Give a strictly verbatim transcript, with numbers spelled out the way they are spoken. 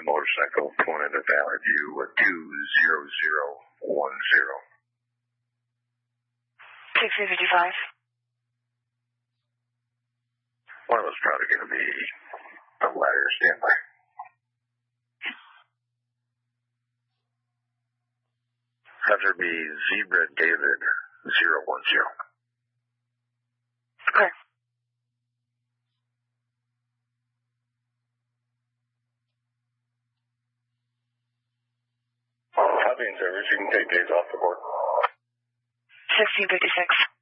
motorcycle pulling into Valley View with two zero zero one zero. sixty fifty-five. One of those probably going to be a ladder standby. Have there be Zebra David zero one zero. Okay. Copy in service. You can take days off the board. sixteen fifty-six.